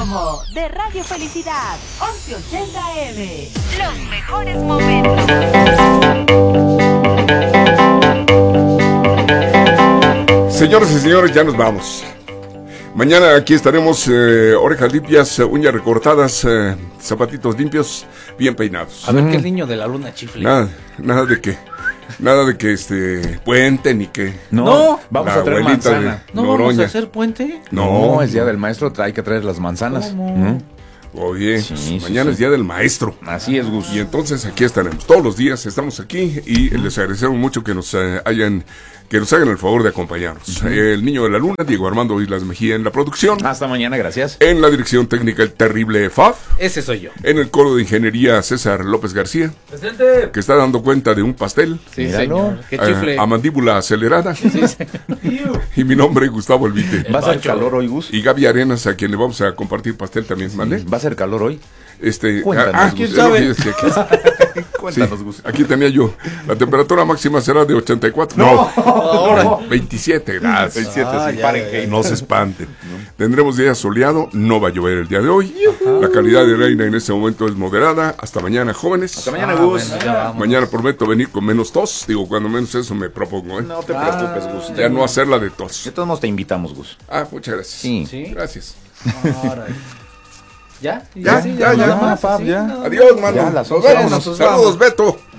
promo de Radio Felicidad 1180 AM. Los mejores momentos. Señoras y señores, ya nos vamos. Mañana aquí estaremos, orejas limpias, uñas recortadas, zapatitos limpios, bien peinados. A ver que el niño de la luna chifle. Nada de que puente ni que. No, vamos la a traer abuelita de manzana. ¿No vamos Noroña. a hacer puente? No, es día del maestro, hay que traer las manzanas. ¿Cómo? Oye, Sí, pues, sí, mañana sí. es día del maestro. Así es, Gus. Y entonces aquí estaremos. Todos los días estamos aquí y les agradecemos mucho que nos hagan el favor de acompañarnos. El niño de la luna, Diego Armando Islas Mejía en la producción. Hasta mañana, gracias. En la dirección técnica, el terrible Faf. Ese soy yo. En el coro de ingeniería, César López García, Presente. que está dando cuenta de un pastel. Sí, Míralo. señor. Que chifle. A mandíbula acelerada. Y mi nombre, Gustavo Elvite. ¿Va a ser Bacho. calor hoy, Gus? Y Gaby Arenas, a quien le vamos a compartir pastel también. ¿Mande? ¿Va a ser calor hoy? ¿quién Cuéntanos, Gus. sabe? Cuéntanos, Gus. Aquí tenía yo. La temperatura máxima será de 84. Ahora. 27 grados. 27, sí, Fahrenheit. No se espanten. Tendremos día soleado, no va a llover el día de hoy. La calidad del aire en este momento es moderada. Hasta mañana, jóvenes. Hasta mañana, Gus. Bueno, ya vamos. Mañana prometo venir con menos tos. Digo, cuando menos eso me propongo, ¿eh? No te preocupes, Gus. Ya no hacerla de tos. De todos modos te invitamos, Gus. Muchas gracias. Sí. Sí. Gracias. Ahora. ¿Ya? Ya, Sí, ya, nada más, Fab, sí, ya. nada más. Adiós, mano. Ya, Nos nos vemos. vamos. Saludos, Beto.